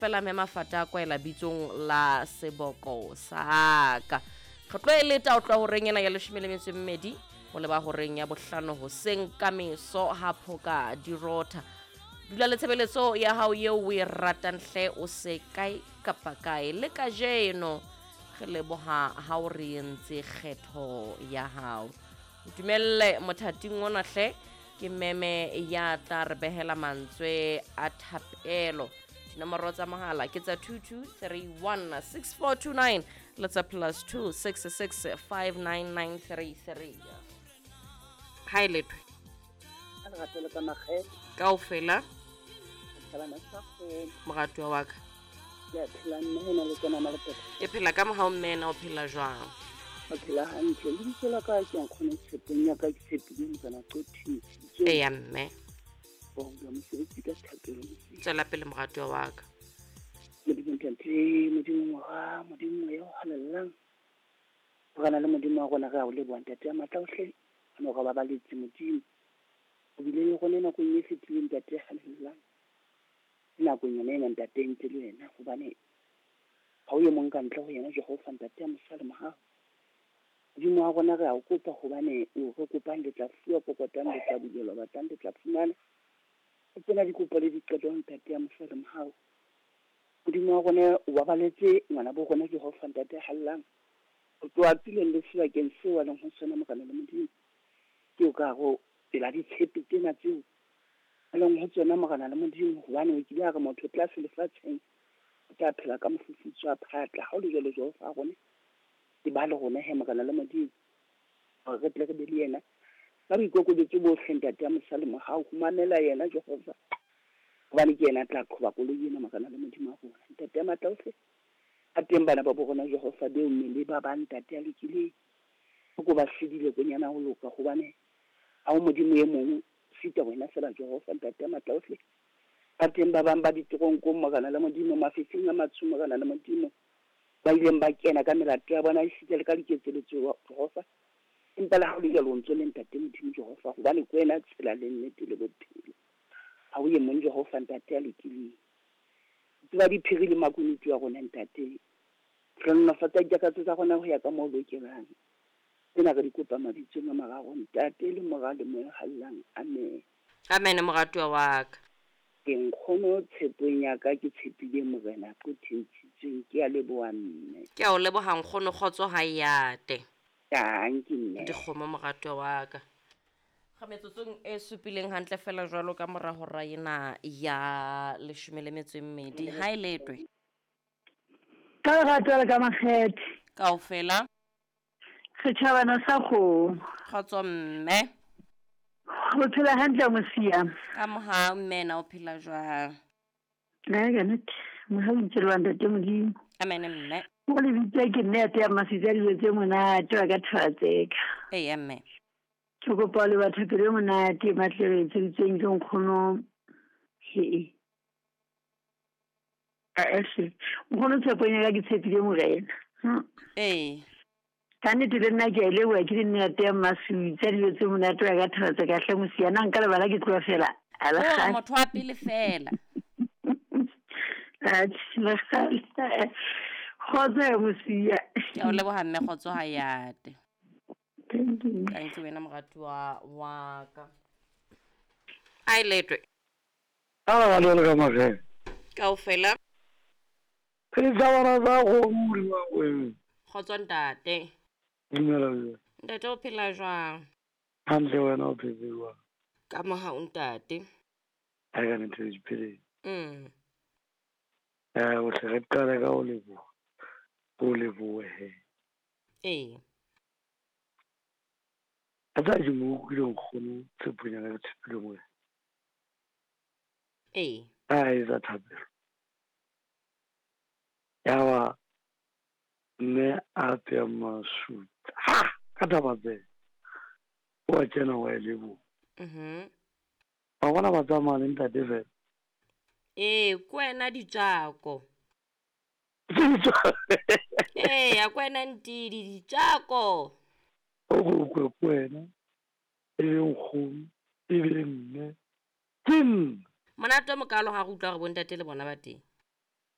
fela me mafata kwa ela bitsong la seboko saka re tlo eleta o tla ho reng ena ya 12 ho leba ho reng ya bohlano hoseng ka meso ha phoka di rotha dula le tshebeletso ya hao yeo o e ratang hle o se kae kapa kae le ka jeno re leboha ha o re entse kgetho ya hao dumelle mothating ona hle ke meme ya tla re behela mantswe a thapelo dinomoro tsa mahala ke tsa 22316429 le tsa +2 666 59933 hi letwe kaofela moratwa wa ka ke phela ka mohao mmena o phela jwang phela hantle le ditsela ka ke nkgone tshepeng ya ka ke tshepile kana qothisi e ya mme o ga mosebetsi ka thapelo tsela pele moratwa wa ka modimo yo halelang bana le modimo wa rona ga o le bua ntate ya matla ohle ano ga ba baletse modimo o bile le gone nako e fetileng ntate halelang nako nyane ena ntate ntse le wena hobane ha o ye mong ka ntle ho yena Jehova ntate ya mosalemo ha modimo wa rona re a o kopa hobane o re kopang le tla fuwa popotang le tla bulelwa batlang le tla fumana o tsena dikopo le diqeto ntate ya mosalemo ha modimo wa rona o babaletse ngwana bo rona Jehova ntate hallang o tloa tsileng le sebakeng seo a leng ho sona mokana le modimo ke o ka go tsela ditshepe tsena tseo a leng ho tsona mokana le modimo hobane o kile a re motho tlase lefatsheng o tla phela ka mofufutso a phatla ha o le jalo Jehova a rona di ba le rona he mokana le modimo re tle re be le yena ka boikokobetso bohle ntate ya mosalemo ha o humanela yena Jehova hobane ke yena tla qoba koloi ena mokana le modimo a rona ntate ya matla ohle a teng bana ba bona Jehova beo mmele ba ba ntate ya lekile o go ba sedile konyana ho loka hobane ha o modimo ye mong sita wena fela Jehova ntate ya matla ohle a teng ba bang ba ditoronko mokana le modimo mafefeng a matsho mokana le modimo ba ileng ba kena ka melato ya bona e sita le ka diketseletso Jehova empa le ha o le jalo ntse le ntate modimo Jehova hobane ko ena tsela le nnete le bophelo ha o ye mong Jehova ntate ya lekile ba diphiri le makunutu ya rona ntate re nnafatsa jakatso tsa rona ho ya ka mo lokelang tsena re dikopa mabitsong a mararo ntate le morao le mo hallang amen amen moratwa wa ka ke nkgono tshepong ya ka ke tshepile morena ko thentshitsweng ke a leboanne ke a o leboha nkgono kgotso ha yate tanki nne dikgomo moratwa wa ka ga metsotsong e supileng hantle fela jwalo ka mora hora ena ya 12 ha iletwe ka ratela ka makgethe kaofela setjhabana sa go kgotso mme go phela hantle mosia ka moha mmena o phela jwang ga net mo ha ntselwa ntate modimo amen mme mo le bitse ke nnete ya masitse tse monate wa ka thatseka e mme ke go pa le batho ke le monate matlere tsitseng ke nkgono he nkgono tseponyela ke tshepile morena ka nnete le nna ke ile wa ke nnete ya masitse dilo tse monate wa ka thatseka hle mosia nna nka le bala ke tloa fela ala ga motho wa pele fela khotso ya mosia ke o leboha mme khotso ha yate thank you wena moratwa wa ka ai letwe ala ga le ka mage kaofela tsabana za go muri wa we khotso ntate dumela ntate o phela jwang hantle wena o phela ka moha ntate a ga ntse di phele o se re tla ga o lebo he a tsa di mo go le nkgono tseponya ga tshepile mo ai za thabelo yawa ne a te masut ha ka taba tse wa tsena wa lebo ba bona ba tsamaya le ntate fe kwena ditjako ya kwena ntidi ditjako o go kwena e leng khone e bile nne monato mokalo ga go utlwa go bontate le bona ba teng